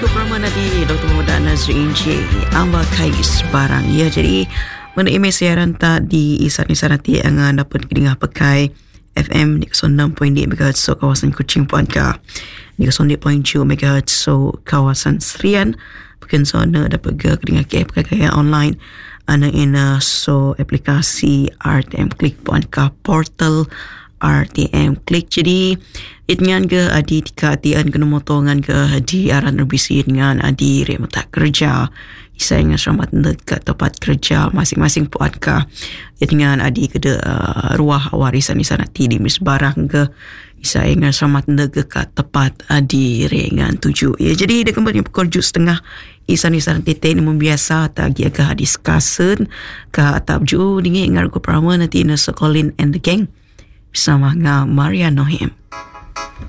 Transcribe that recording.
Pertama nanti Dr. Muhammad Nazrin J. Amba Kais barang. Ya, jadi mana email siaran tak di isan-isan nanti yang dapat dengar pakai FM di 96.8 MHz so kawasan Kuching Puan Ka. Di 98.7 MHz so kawasan Serian. Bukan sana dapat dengar ke pakai online. Ana ina so aplikasi RTM Klik Puan Ka portal RTM Klik. Jadi itngan ke adi tika atian kena motongan ke di aran rebisi dengan adi remata kerja isa ingat selamat dekat tempat kerja masing-masing puan ka itngan adi ke ruah warisan isa nanti di mis barang ke isa ingat selamat dekat tempat adi rengan 7 ya. Jadi dia kembali pukul 7.30 isa nanti ini membiasa tagi agak discussion ke atap ju dingin ingat ko perama nanti na Colin and the Gang bersama dengan Maria Nohim.